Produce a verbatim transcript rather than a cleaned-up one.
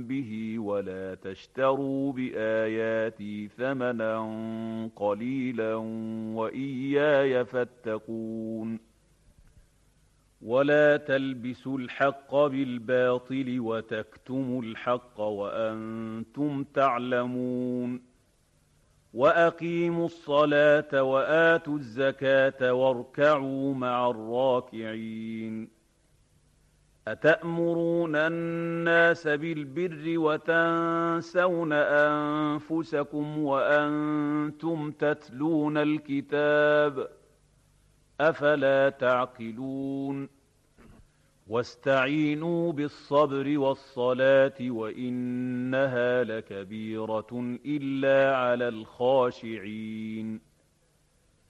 به ولا تشتروا بآياتي ثمنا قليلا وإياي فاتقون ولا تلبسوا الحق بالباطل وتكتموا الحق وأنتم تعلمون وأقيموا الصلاة وآتوا الزكاة واركعوا مع الراكعين أتأمرون الناس بالبر وتنسون أنفسكم وأنتم تتلون الكتاب أفلا تعقلون واستعينوا بالصبر والصلاة وإنها لكبيرة إلا على الخاشعين